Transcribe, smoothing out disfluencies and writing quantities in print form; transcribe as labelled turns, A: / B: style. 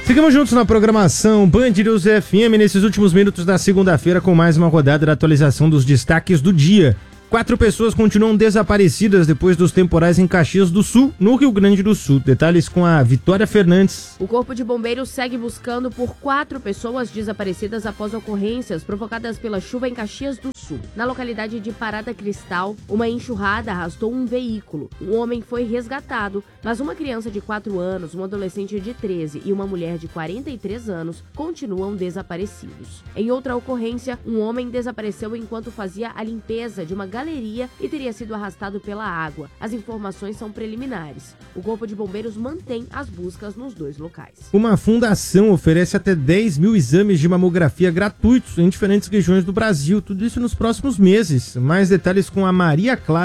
A: Seguimos juntos na programação Band News FM nesses últimos minutos da segunda-feira com mais uma rodada da atualização dos destaques do dia. 4 pessoas continuam desaparecidas depois dos temporais em Caxias do Sul, no Rio Grande do Sul. Detalhes com a Vitória Fernandes.
B: O Corpo de Bombeiros segue buscando por 4 pessoas desaparecidas após ocorrências provocadas pela chuva em Caxias do Sul. Na localidade de Parada Cristal, uma enxurrada arrastou um veículo. Um homem foi resgatado, mas uma criança de 4 anos, um adolescente de 13 e uma mulher de 43 anos continuam desaparecidos. Em outra ocorrência, um homem desapareceu enquanto fazia a limpeza de uma galeria e teria sido arrastado pela água. As informações são preliminares. O Corpo de Bombeiros mantém as buscas nos 2 locais.
A: Uma fundação oferece até 10 mil exames de mamografia gratuitos em diferentes regiões do Brasil. Tudo isso nos próximos meses. Mais detalhes com a Maria Clara.